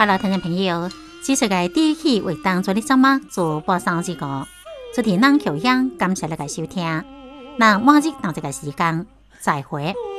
Hello， 听众朋友，这是个第一期为当作的节目做播送这个，昨天咱口香感谢大家收听，那明日同这个时间再会。